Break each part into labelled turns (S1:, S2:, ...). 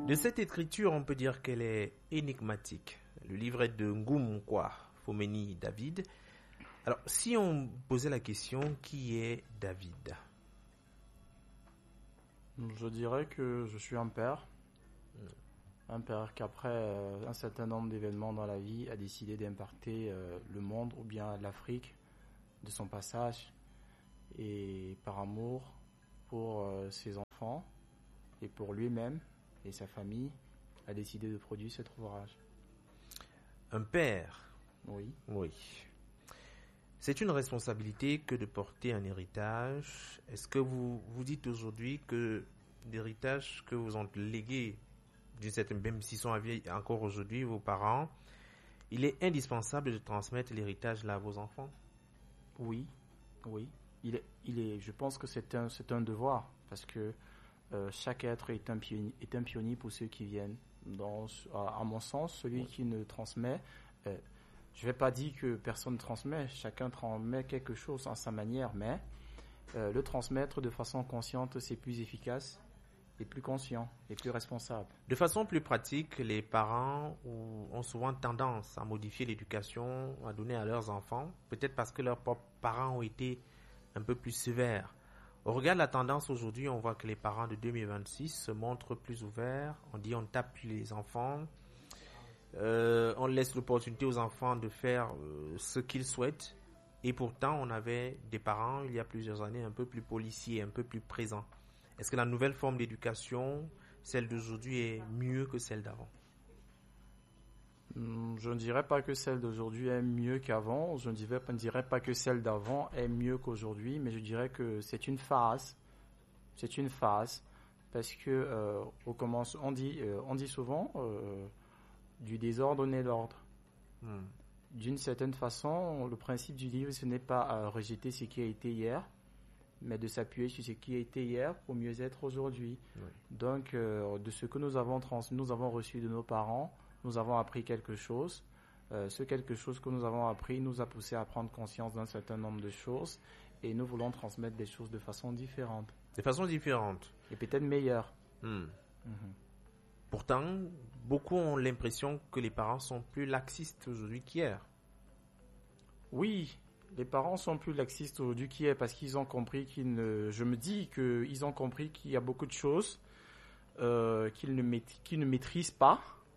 S1: De cette écriture, on peut dire qu'elle est énigmatique. Le livret de Ngumkwa Fomeni David. Alors, si on posait la question, qui est David?
S2: Je dirais que je suis un père. Un père qu'après un certain nombre d'événements dans la vie a décidé d'impacter le monde ou bien l'Afrique de son passage, et par amour pour ses enfants et pour lui-même et sa famille a décidé de produire cet ouvrage.
S1: Un père?
S2: Oui.
S1: Oui. C'est une responsabilité que de porter un héritage. Est-ce que vous dites aujourd'hui que l'héritage que vous ont légué, d'une certaine, même s'ils sont à vie encore aujourd'hui, vos parents, il est indispensable de transmettre l'héritage là à vos enfants?
S2: Oui, oui. Je pense que c'est un devoir, parce que chaque être est un pionnier pour ceux qui viennent. À mon sens, celui qui ne transmet, je ne vais pas dire que personne ne transmet, chacun transmet quelque chose à sa manière, mais le transmettre de façon consciente, c'est plus efficace et plus conscient et plus responsable.
S1: De façon plus pratique, les parents ont souvent tendance à modifier l'éducation, à donner à leurs enfants, peut-être parce que leurs propres parents ont été un peu plus sévères. Au regard de la tendance aujourd'hui, on voit que les parents de 2026 se montrent plus ouverts. On dit on tape les enfants, on laisse l'opportunité aux enfants de faire ce qu'ils souhaitent. Et pourtant, on avait des parents, il y a plusieurs années, un peu plus policiers, un peu plus présents. Est-ce que la nouvelle forme d'éducation, celle d'aujourd'hui, est mieux que celle d'avant?
S2: Je ne dirais pas que celle d'aujourd'hui est mieux qu'avant. Je ne dirais pas que celle d'avant est mieux qu'aujourd'hui, mais je dirais que c'est une phase. C'est une phase, parce que on dit souvent du désordre naît l'ordre. D'une certaine façon, le principe du livre, ce n'est pas rejeter ce qui a été hier, mais de s'appuyer sur ce qui a été hier pour mieux être aujourd'hui.
S1: Oui.
S2: Donc, de ce que nous avons reçu de nos parents, nous avons appris quelque chose. Ce quelque chose que nous avons appris nous a poussé à prendre conscience d'un certain nombre de choses, et nous voulons transmettre des choses de façon différente.
S1: De façon différente.
S2: Et peut-être meilleure.
S1: Pourtant, beaucoup ont l'impression que les parents sont plus laxistes aujourd'hui qu'hier.
S2: Oui, les parents sont plus laxistes aujourd'hui qu'hier, parce qu'ils ont compris je me dis qu'ils ont compris qu'il y a beaucoup de choses qu'ils ne maîtrisent pas.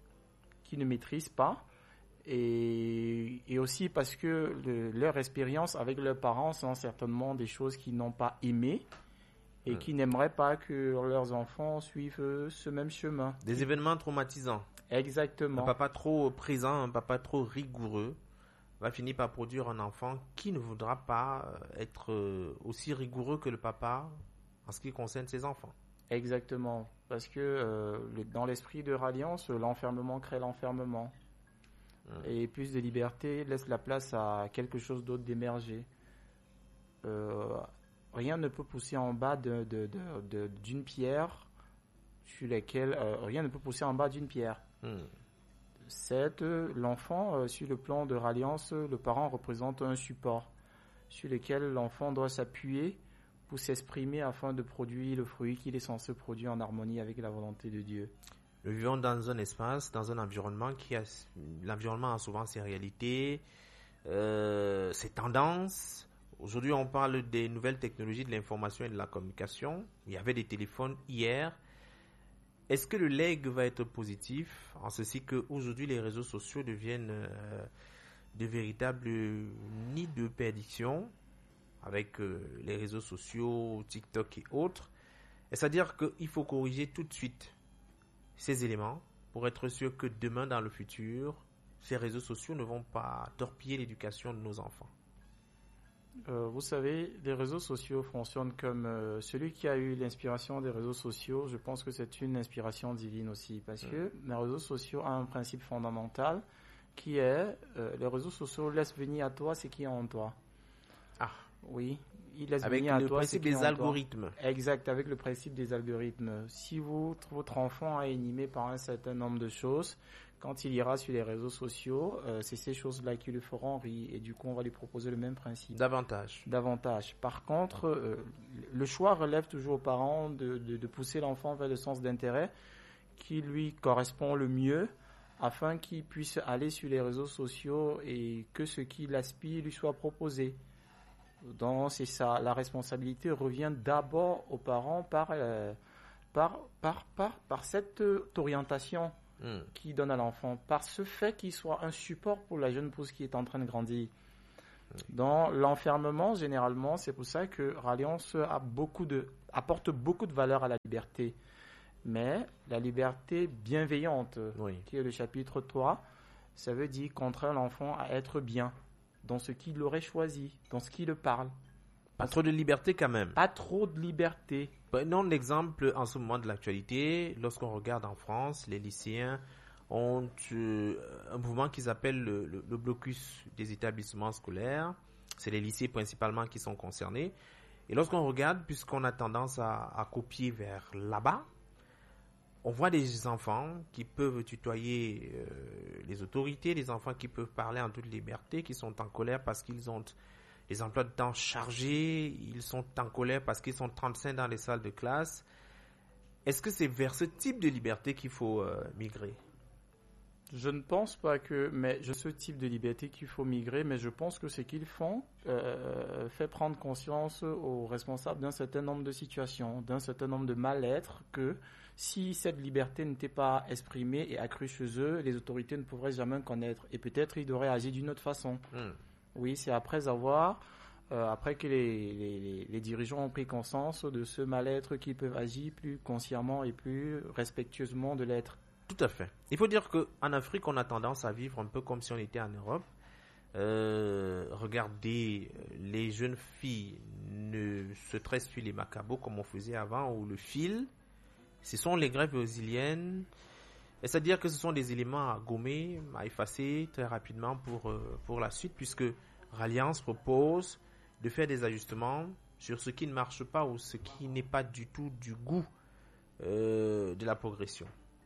S2: Et aussi parce que leur expérience avec leurs parents sont certainement des choses qu'ils n'ont pas aimées et qui n'aimeraient pas que leurs enfants suivent ce même chemin.
S1: Des événements traumatisants.
S2: Exactement.
S1: Un papa trop présent, un papa trop rigoureux va finir par produire un enfant qui ne voudra pas être aussi rigoureux que le papa en ce qui concerne ses enfants.
S2: Exactement. Parce que dans l'esprit de Ralliance, l'enfermement crée l'enfermement. Et plus de liberté laisse la place à quelque chose d'autre d'émerger. Rien ne peut pousser en bas d'une pierre sur laquelle rien ne peut pousser en bas d'une pierre. C'est l'enfant, sur le plan de Ralliance, le parent représente un support sur lequel l'enfant doit s'appuyer pour s'exprimer afin de produire le fruit qu'il est censé produire en harmonie avec la volonté de Dieu.
S1: Nous vivons dans un espace, dans un environnement l'environnement a souvent ses réalités, ses tendances. Aujourd'hui, on parle des nouvelles technologies de l'information et de la communication. Il y avait des téléphones hier. Est-ce que le legs va être positif en ceci qu'aujourd'hui les réseaux sociaux deviennent de véritables nids de perdition avec les réseaux sociaux, TikTok et autres? C'est-à-dire qu'il faut corriger tout de suite ces éléments pour être sûr que demain dans le futur, ces réseaux sociaux ne vont pas torpiller l'éducation de nos enfants.
S2: Vous savez, les réseaux sociaux fonctionnent comme celui qui a eu l'inspiration des réseaux sociaux. Je pense que c'est une inspiration divine aussi, parce que les réseaux sociaux ont un principe fondamental qui est les réseaux sociaux laissent venir à toi ce qui est en toi.
S1: Ah,
S2: oui, ils laissent
S1: avec
S2: venir à
S1: le
S2: toi
S1: principe
S2: ce qui est
S1: des
S2: en toi.
S1: algorithmes.
S2: Exact, avec le principe des algorithmes. Si votre enfant est animé par un certain nombre de choses, quand il ira sur les réseaux sociaux, c'est ces choses-là qui le feront rire, et du coup on va lui proposer le même principe.
S1: Davantage.
S2: Par contre, le choix relève toujours aux parents de pousser l'enfant vers le sens d'intérêt qui lui correspond le mieux afin qu'il puisse aller sur les réseaux sociaux et que ce qu'il aspire lui soit proposé. Donc, c'est ça. La responsabilité revient d'abord aux parents par cette orientation qu'il donne à l'enfant, par ce fait qu'il soit un support pour la jeune pousse qui est en train de grandir. Dans l'enfermement, généralement, c'est pour ça que Ralliance apporte beaucoup de valeur à la liberté. Mais la liberté bienveillante, qui est le chapitre 3, ça veut dire contraindre l'enfant à être bien dans ce qu'il aurait choisi, dans ce qui le parle.
S1: Pas trop de liberté quand même.
S2: Pas trop de liberté.
S1: Prenons l'exemple en ce moment de l'actualité. Lorsqu'on regarde en France, les lycéens ont un mouvement qu'ils appellent le blocus des établissements scolaires. C'est les lycées principalement qui sont concernés. Et lorsqu'on regarde, puisqu'on a tendance à copier vers là-bas, on voit des enfants qui peuvent tutoyer les autorités, des enfants qui peuvent parler en toute liberté, qui sont en colère parce qu'ils ont des emplois de temps chargés, ils sont en colère parce qu'ils sont 35 dans les salles de classe. Est-ce que c'est vers ce type de liberté qu'il faut migrer ?
S2: Je ne pense pas ce type de liberté qu'il faut migrer, mais je pense que ce qu'ils font fait prendre conscience aux responsables d'un certain nombre de situations, d'un certain nombre de mal-être que si cette liberté n'était pas exprimée et accrue chez eux, les autorités ne pourraient jamais connaître. Et peut-être ils auraient agi d'une autre façon. Oui, c'est après que les dirigeants ont pris conscience de ce mal-être qu'ils peuvent agir plus consciemment et plus respectueusement de l'être.
S1: Tout à fait. Il faut dire qu'en Afrique, on a tendance à vivre un peu comme si on était en Europe. Regardez, les jeunes filles ne se tressent plus les macabots comme on faisait avant, ou le fil. Ce sont les greffes brésiliennes. C'est-à-dire que ce sont des éléments à gommer, à effacer très rapidement pour la suite, puisque Ralliance propose de faire des ajustements sur ce qui ne marche pas ou ce qui n'est pas du tout du goût de la progression.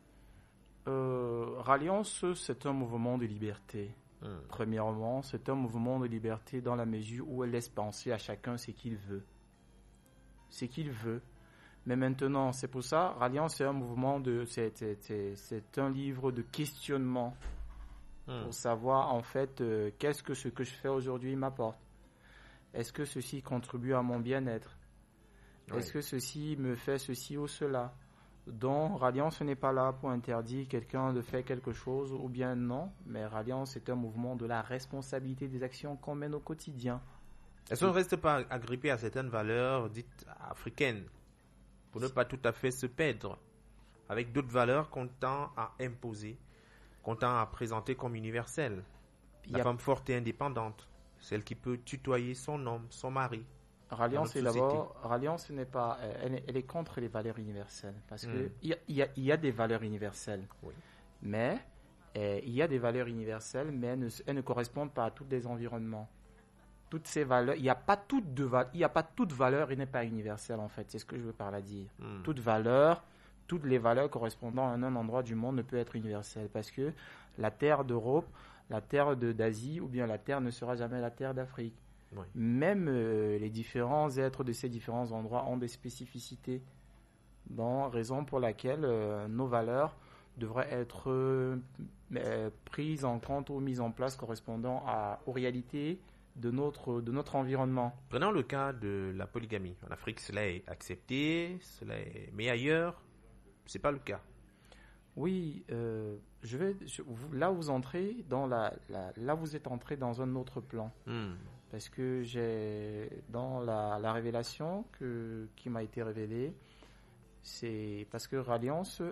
S2: Ralliance, c'est un mouvement de liberté. Premièrement, c'est un mouvement de liberté dans la mesure où elle laisse penser à chacun ce qu'il veut. Ce qu'il veut. Mais maintenant, c'est pour ça, Ralliance, c'est un mouvement c'est un livre de questionnement pour savoir en fait qu'est-ce que ce que je fais aujourd'hui m'apporte. Est-ce que ceci contribue à mon bien-être? Est-ce que ceci me fait ceci ou cela? Donc, Ralliance n'est pas là pour interdire quelqu'un de faire quelque chose ou bien non, mais Ralliance est un mouvement de la responsabilité des actions qu'on mène au quotidien.
S1: Est-ce qu'on ne reste pas agrippé à certaines valeurs dites africaines pour ne pas tout à fait se perdre avec d'autres valeurs qu'on tend à imposer, qu'on tend à présenter comme universelles? La femme forte et indépendante, celle qui peut tutoyer son homme, son mari.
S2: Ralliance n'est pas, elle est contre les valeurs universelles parce que il y a des valeurs universelles, mais il y a des valeurs universelles, mais elles ne correspondent pas à tous les environnements. Toutes ces valeurs, il n'y a pas toute valeur et n'est pas universelle en fait. C'est ce que je veux par là dire. Toutes les valeurs correspondant à un endroit du monde ne peut être universelle parce que la terre d'Europe, la terre d'Asie ou bien la terre ne sera jamais la terre d'Afrique. Oui. Même les différents êtres de ces différents endroits ont des spécificités. Donc, raison pour laquelle nos valeurs devraient être prises en compte ou mises en place correspondant aux réalités de notre environnement.
S1: Prenons le cas de la polygamie. En Afrique, cela est accepté, mais ailleurs, c'est pas le cas.
S2: Oui, là vous entrez là vous êtes entré dans un autre plan. Parce que dans la révélation qui m'a été révélée, c'est parce que Ralliance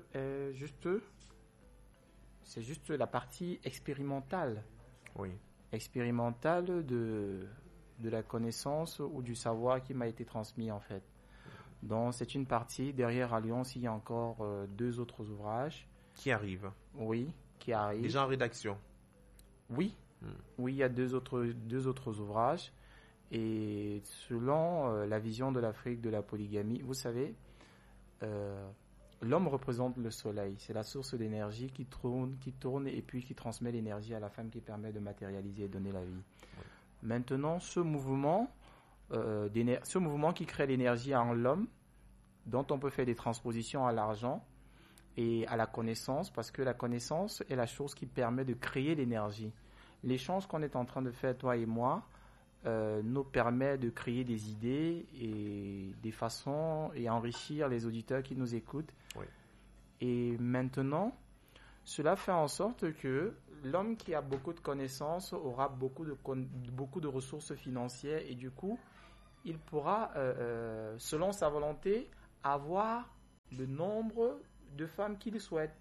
S2: c'est juste la partie expérimentale.
S1: Oui.
S2: Expérimentale de la connaissance ou du savoir qui m'a été transmis en fait. Donc c'est une partie. Derrière Alliance, il y a encore 2 autres ouvrages.
S1: Qui arrivent.
S2: Oui, qui arrivent.
S1: Déjà en rédaction.
S2: Oui. Oui, il y a 2 autres ouvrages. Et selon la vision de l'Afrique de la polygamie, vous savez, l'homme représente le soleil. C'est la source d'énergie qui tourne et puis qui transmet l'énergie à la femme qui permet de matérialiser et donner la vie. Oui. Maintenant, ce mouvement qui crée l'énergie en l'homme, dont on peut faire des transpositions à l'argent, et à la connaissance, parce que la connaissance est la chose qui permet de créer l'énergie. L'échange qu'on est en train de faire, toi et moi, nous permet de créer des idées et des façons et enrichir les auditeurs qui nous écoutent.
S1: Oui.
S2: Et maintenant, cela fait en sorte que l'homme qui a beaucoup de connaissances aura beaucoup de ressources financières et du coup, il pourra, selon sa volonté, avoir le nombre de femmes qu'il souhaite.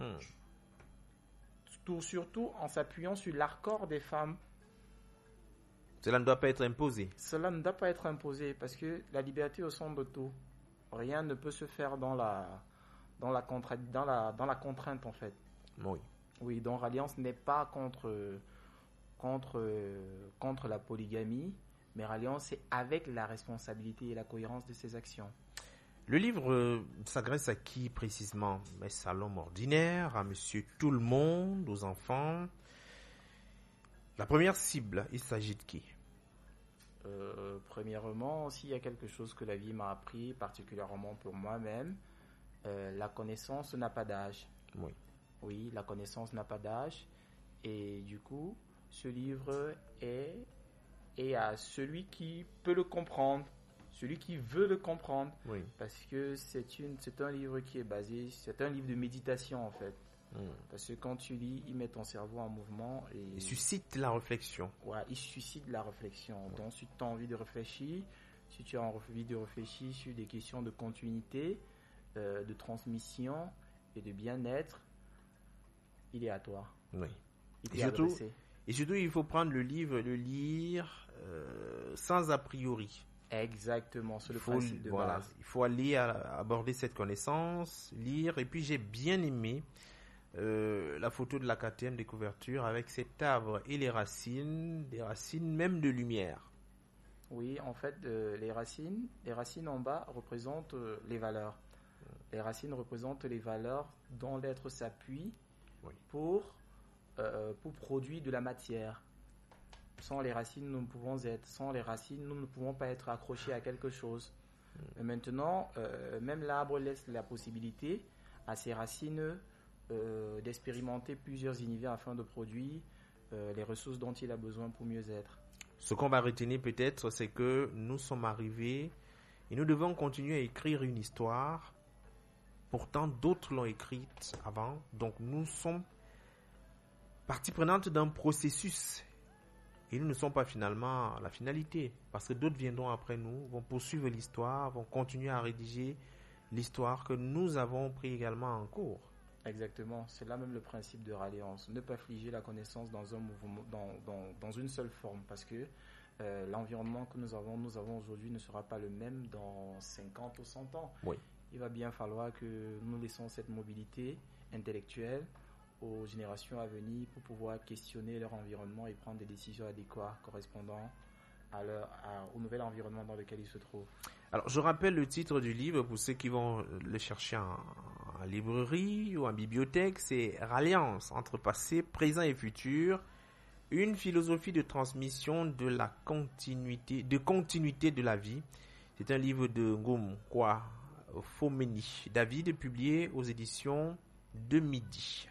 S2: Surtout en s'appuyant sur l'accord des femmes.
S1: Cela ne doit pas être imposé.
S2: Cela ne doit pas être imposé parce que la liberté au centre de tout. Rien ne peut se faire dans la contrainte en fait.
S1: Oui.
S2: Oui, donc Ralliance n'est pas contre la polygamie, mais Ralliance est avec la responsabilité et la cohérence de ses actions.
S1: Le livre s'adresse à qui précisément? Est-ce à l'homme ordinaire, à monsieur tout le monde, aux enfants? La première cible, il s'agit de qui?
S2: Premièrement, s'il y a quelque chose que la vie m'a appris, particulièrement pour moi-même, la connaissance n'a pas d'âge.
S1: Oui.
S2: Oui, la connaissance n'a pas d'âge. Et du coup, ce livre est à celui qui peut le comprendre, celui qui veut le comprendre.
S1: Oui.
S2: Parce que c'est un livre qui est basé, c'est un livre de méditation en fait. Parce que quand tu lis, il met ton cerveau en mouvement. Et
S1: il suscite la réflexion.
S2: Ouais, il suscite la réflexion. Donc, si tu as envie de réfléchir, si tu as envie de réfléchir sur des questions de continuité, de transmission et de bien-être, il est à toi.
S1: Oui.
S2: Et
S1: surtout, il faut prendre le livre, le lire sans a priori.
S2: Exactement, c'est le principe de base.
S1: Il faut aller aborder cette connaissance, lire. Et puis, j'ai bien aimé la photo de la 4e de couverture avec cet arbre et les racines même de lumière.
S2: Oui, en fait, les racines en bas représentent les valeurs. Les racines représentent les valeurs dont l'être s'appuie pour produire de la matière. Sans les racines, nous ne pouvons être. Sans les racines, nous ne pouvons pas être accrochés à quelque chose. Et maintenant, même l'arbre laisse la possibilité à ses racines d'expérimenter plusieurs univers afin de produire les ressources dont il a besoin pour mieux être.
S1: Ce qu'on va retenir peut-être, c'est que nous sommes arrivés et nous devons continuer à écrire une histoire. Pourtant, d'autres l'ont écrite avant. Donc, nous sommes partie prenante d'un processus. Et nous ne sommes pas finalement la finalité. Parce que d'autres viendront après nous, vont poursuivre l'histoire, vont continuer à rédiger l'histoire que nous avons pris également en cours.
S2: Exactement, c'est là même le principe de Ralliance. Ne pas figer la connaissance dans un mouvement, dans une seule forme, parce que l'environnement que nous avons aujourd'hui ne sera pas le même dans 50 ou 100 ans.
S1: Oui.
S2: Il va bien falloir que nous laissons cette mobilité intellectuelle aux générations à venir pour pouvoir questionner leur environnement et prendre des décisions adéquates correspondant au nouvel environnement dans lequel ils se trouvent.
S1: Alors, je rappelle le titre du livre pour ceux qui vont le chercher en librairie ou en bibliothèque. C'est Ralliance entre passé, présent et futur. Une philosophie de transmission de continuité de la vie. C'est un livre de Ngom Kwa Fomeni David, publié aux éditions de Midi.